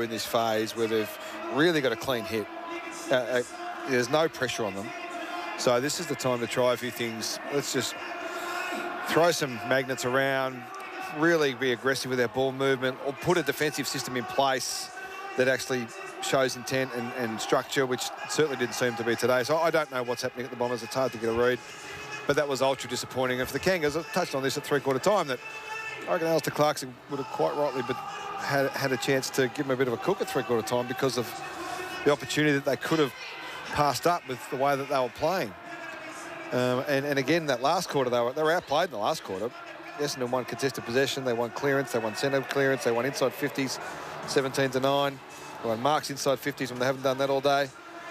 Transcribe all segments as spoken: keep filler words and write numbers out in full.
in this phase where they've really got a clean hit. Uh, uh, there's no pressure on them. So this is the time to try a few things. Let's just throw some magnets around, really be aggressive with our ball movement, or put a defensive system in place that actually shows intent and, and structure, which certainly didn't seem to be today. So I don't know what's happening at the Bombers. It's hard to get a read. But that was ultra disappointing. And for the Kangas, I touched on this at three-quarter time, that I reckon Alistair Clarkson would have quite rightly but had, had a chance to give him a bit of a cook at three-quarter time because of the opportunity that they could have passed up with the way that they were playing. Um, and, and again, that last quarter, they were, they were outplayed in the last quarter. Essendon won contested possession, they won clearance, they won centre clearance, they won inside fifties, seventeen to nine. They won marks inside fifties when they haven't done that all day.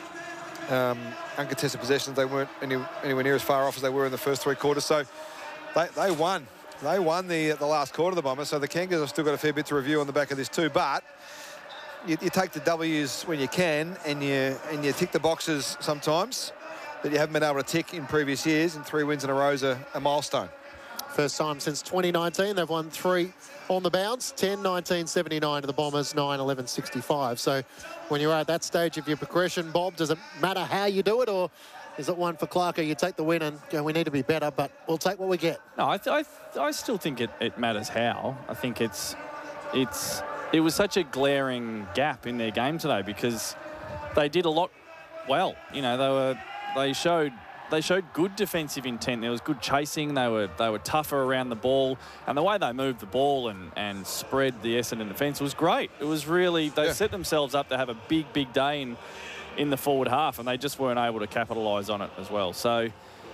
Um, uncontested possessions, they weren't any, anywhere near as far off as they were in the first three quarters. So they, they won. They won the, the last quarter of the Bombers. So the Kangas have still got a fair bit to review on the back of this too. But you, you take the W's when you can, and you, and you tick the boxes sometimes that you haven't been able to tick in previous years, and three wins in a row is a, a milestone. First time since twenty nineteen, they've won three on the bounce, ten nineteen seventy-nine to the Bombers, nine eleven sixty-five. So when you're at that stage of your progression, Bob, does it matter how you do it, or is it one for Clarko? You take the win and you know, we need to be better, but we'll take what we get. No, I, th I, I still think it, it matters how. I think it's, it's, it was such a glaring gap in their game today because they did a lot well. You know, they were, they showed... They showed good defensive intent. There was good chasing. They were they were tougher around the ball, and the way they moved the ball and and spread the Essendon defence was great. It was really they yeah. set themselves up to have a big big day in in the forward half, and they just weren't able to capitalise on it as well. So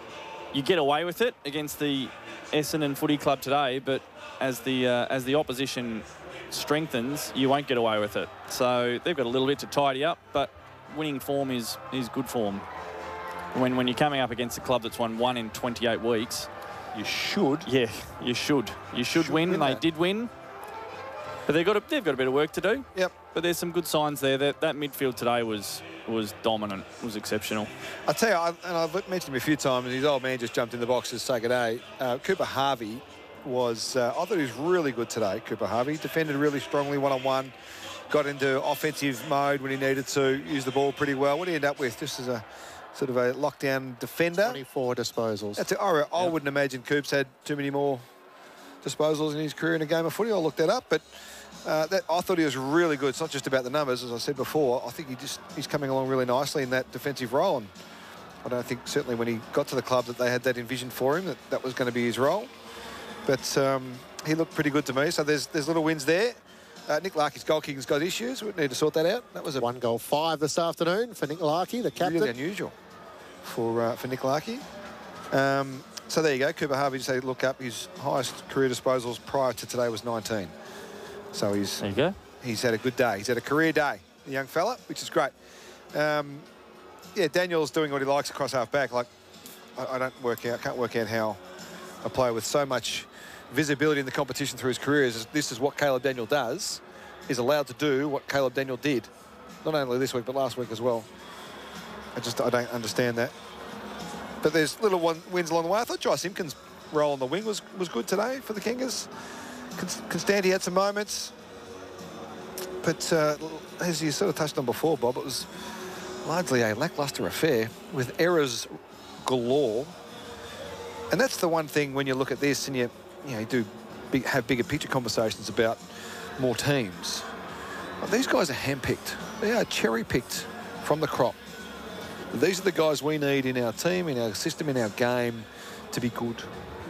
you get away with it against the Essendon Footy Club today, but as the uh, as the opposition strengthens, you won't get away with it. So they've got a little bit to tidy up, but winning form is is good form. When, when you're coming up against a club that's won one in twenty-eight weeks, you should. Yeah, you should. You should, should win. win they did win. But they've got, a, they've got a bit of work to do. Yep. But there's some good signs there. That, that midfield today was was dominant, was exceptional. I tell you, I, and I've mentioned him a few times, his old man just jumped in the box to say good day. Uh, Cooper Harvey was, uh, I thought he was really good today, Cooper Harvey. Defended really strongly one-on-one. Got into offensive mode when he needed to, used the ball pretty well. What did he end up with? Just as a... sort of a lockdown defender. twenty-four disposals. That's it. I, I yep. wouldn't imagine Coops had too many more disposals in his career in a game of footy. I'll look that up. But uh, that, I thought he was really good. It's not just about the numbers, as I said before. I think he just he's coming along really nicely in that defensive role. And I don't think certainly when he got to the club that they had that envisioned for him, that that was going to be his role. But um, he looked pretty good to me. So there's there's little wins there. Uh, Nick Larkey's goal kicking's got issues. We need to sort that out. That was a one goal five this afternoon for Nick Larkey, the captain. Really unusual for uh, for Nick Larkey. Um, so there you go. Cooper Harvey, just had a look up. His highest career disposals prior to today was nineteen. So he's there you go. He's had a good day. He's had a career day, the young fella, which is great. Um, yeah, Daniel's doing what he likes across half back. Like I, I don't work out, can't work out how a player with so much visibility in the competition through his career is this is what Caleb Daniel does, is allowed to do what Caleb Daniel did, not only this week but last week as well. I just I don't understand that. But there's little one wins along the way. I thought Jai Simpkins' role on the wing was was good today for the Kangas. Constanti had some moments, but uh, as you sort of touched on before, Bob, it was largely a lacklustre affair with errors galore. And that's the one thing when you look at this and you you know you do big, have bigger picture conversations about more teams. Well, these guys are handpicked. They are cherry picked from the crop. These are the guys we need in our team, in our system, in our game to be good.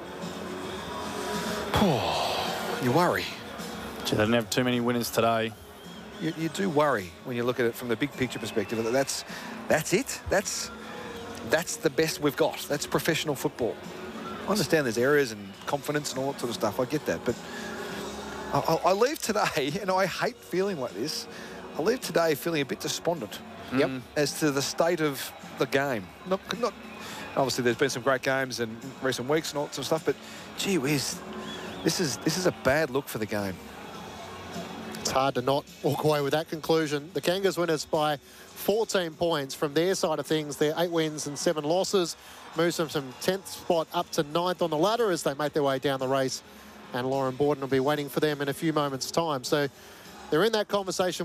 Oh, you worry. Gee, they didn't have too many winners today. You, you do worry when you look at it from the big picture perspective. That that's that's it. That's that's the best we've got. That's professional football. I understand there's errors and confidence and all that sort of stuff. I get that, but I, I leave today, and I hate feeling like this. I leave today feeling a bit despondent. Mm. Yep. As to the state of the game. Not, not obviously there's been some great games in recent weeks and all that sort of stuff, but gee whiz, this is this is a bad look for the game. It's hard to not walk away with that conclusion. The Kangas winners by fourteen points from their side of things. Their eight wins and seven losses moves them from tenth spot up to ninth on the ladder as they make their way down the race. And Lauren Borden will be waiting for them in a few moments' time. So they're in that conversation